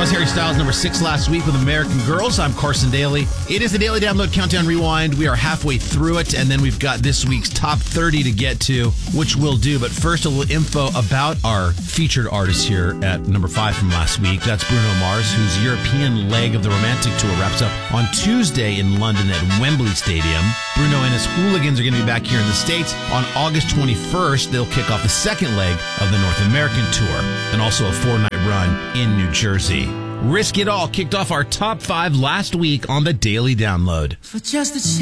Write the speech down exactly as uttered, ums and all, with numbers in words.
was Harry Styles, number six last week with American Girls. I'm Carson Daly. It is the Daily Download Countdown Rewind. We are halfway through it, and then we've got this week's top thirty to get to, which we'll do. But first, a little info about our featured artist here at number five from last week. That's Bruno Mars, whose European leg of the Romantic Tour wraps up on Tuesday in London at Wembley Stadium. Bruno and his Hooligans are going to be back here in the States on August twenty-first. They'll kick off the second leg of the North American Tour, and also a four-night run in New Jersey. Risk It All kicked off our top five last week on the Daily Download. For just a